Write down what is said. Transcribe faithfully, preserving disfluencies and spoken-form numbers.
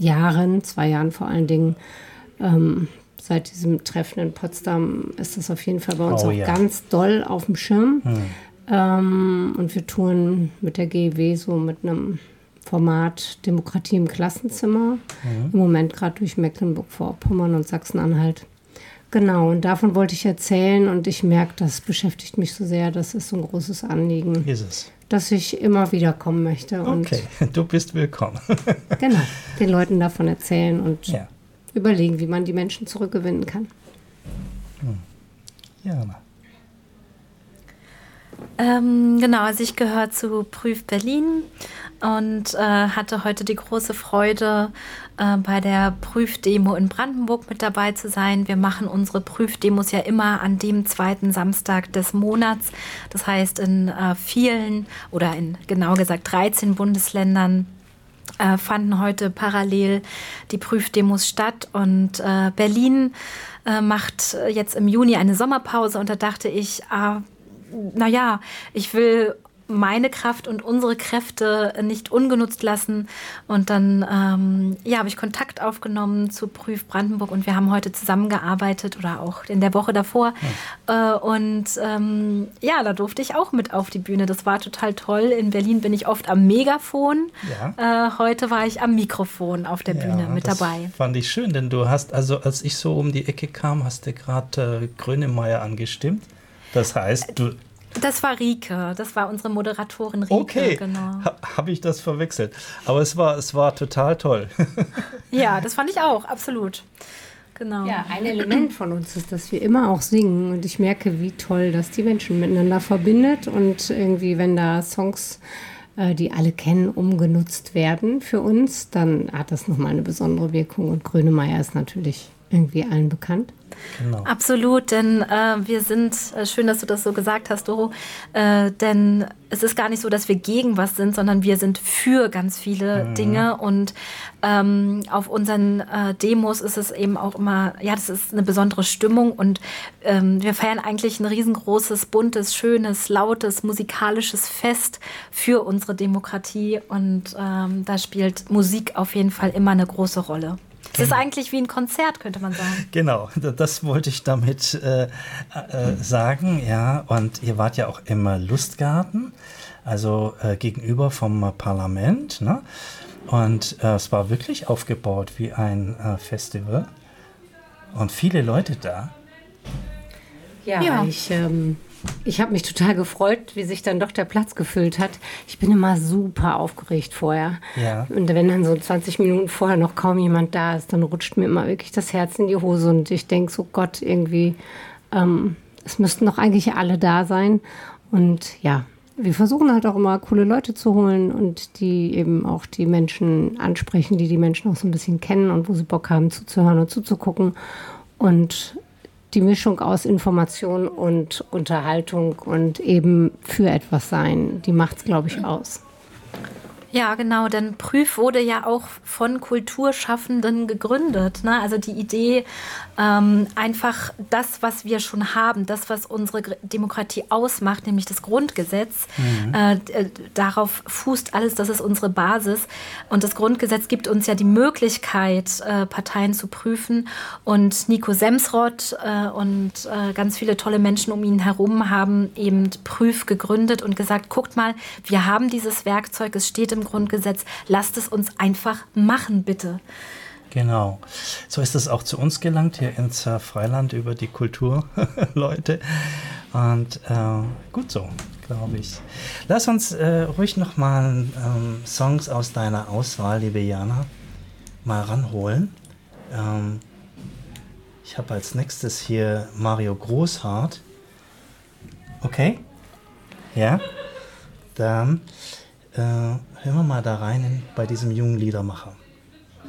Jahren, zwei Jahren vor allen Dingen, ähm, seit diesem Treffen in Potsdam ist das auf jeden Fall bei uns oh, auch ja. ganz doll auf dem Schirm. Hm. Ähm, und wir touren mit der G E W so mit einem Format Demokratie im Klassenzimmer. Mhm. Im Moment gerade durch Mecklenburg-Vorpommern und Sachsen-Anhalt. Genau, und davon wollte ich erzählen und ich merke, das beschäftigt mich so sehr. Das ist so ein großes Anliegen, ist es. dass ich immer wieder kommen möchte. Und okay, du bist willkommen. genau, den Leuten davon erzählen und ja. überlegen, wie man die Menschen zurückgewinnen kann. Hm. Ja. Ähm, genau, also ich gehöre zu Prüf Berlin und äh, hatte heute die große Freude, äh, bei der Prüfdemo in Brandenburg mit dabei zu sein. Wir machen unsere Prüfdemos ja immer an dem zweiten Samstag des Monats. Das heißt, in äh, vielen oder in genau gesagt dreizehn Bundesländern äh, fanden heute parallel die Prüfdemos statt. Und äh, Berlin äh, macht jetzt im Juni eine Sommerpause und da dachte ich, ah, naja, ich will meine Kraft und unsere Kräfte nicht ungenutzt lassen. Und dann ähm, ja, habe ich Kontakt aufgenommen zu Prüf Brandenburg und wir haben heute zusammengearbeitet oder auch in der Woche davor. Ja. Äh, und ähm, ja, da durfte ich auch mit auf die Bühne. Das war total toll. In Berlin bin ich oft am Megafon. Ja. Äh, heute war ich am Mikrofon auf der ja, Bühne mit das dabei. Fand ich schön, denn du hast, also als ich so um die Ecke kam, hast du gerade äh, Grönemeyer angestimmt. Das heißt, du... Das war Rike, das war unsere Moderatorin Rike. Okay, genau. ha, habe ich das verwechselt. Aber es war, es war total toll. Ja, das fand ich auch, absolut. Genau. Ja, ein Element von uns ist, dass wir immer auch singen. Und ich merke, wie toll das die Menschen miteinander verbindet. Und irgendwie, wenn da Songs, äh, die alle kennen, umgenutzt werden für uns, dann hat das nochmal eine besondere Wirkung. Und Grönemeyer ist natürlich irgendwie allen bekannt. Genau. Absolut, denn äh, wir sind, äh, schön, dass du das so gesagt hast, Doro, äh, denn es ist gar nicht so, dass wir gegen was sind, sondern wir sind für ganz viele mhm. Dinge und ähm, auf unseren äh, Demos ist es eben auch immer, ja, das ist eine besondere Stimmung und ähm, wir feiern eigentlich ein riesengroßes, buntes, schönes, lautes, musikalisches Fest für unsere Demokratie und ähm, da spielt Musik auf jeden Fall immer eine große Rolle. Es ist eigentlich wie ein Konzert, könnte man sagen. Genau, das wollte ich damit äh, äh, sagen, ja. Und ihr wart ja auch im Lustgarten, also äh, gegenüber vom Parlament, ne? Und äh, es war wirklich aufgebaut wie ein äh, Festival. Und viele Leute da. Ja, ja. ich... Ähm Ich habe mich total gefreut, wie sich dann doch der Platz gefüllt hat. Ich bin immer super aufgeregt vorher. Ja. Und wenn dann so zwanzig Minuten vorher noch kaum jemand da ist, dann rutscht mir immer wirklich das Herz in die Hose. Und ich denke so, Gott, irgendwie, ähm, es müssten doch eigentlich alle da sein. Und ja, wir versuchen halt auch immer, coole Leute zu holen und die eben auch die Menschen ansprechen, die die Menschen auch so ein bisschen kennen und wo sie Bock haben zuzuhören und zuzugucken. Und die Mischung aus Information und Unterhaltung und eben für etwas sein, die macht es, glaube ich, aus. Ja, genau, denn Prüf wurde ja auch von Kulturschaffenden gegründet. Ne? Also die Idee, ähm, einfach das, was wir schon haben, das, was unsere Demokratie ausmacht, nämlich das Grundgesetz, mhm. äh, darauf fußt alles, das ist unsere Basis. Und das Grundgesetz gibt uns ja die Möglichkeit, äh, Parteien zu prüfen. Und Nico Semsrott äh, und äh, ganz viele tolle Menschen um ihn herum haben eben Prüf gegründet und gesagt, guckt mal, wir haben dieses Werkzeug, es steht im Grundgesetz, lasst es uns einfach machen, bitte. Genau. So ist es auch zu uns gelangt, hier ins äh, Freiland über die Kulturleute. Und äh, gut so, glaube ich. Lass uns äh, ruhig nochmal ähm, Songs aus deiner Auswahl, liebe Jana, mal ranholen. Ähm, ich habe als nächstes hier Mario Großhardt. Okay? Ja? Dann Äh, hören wir mal da rein in, bei diesem jungen Liedermacher.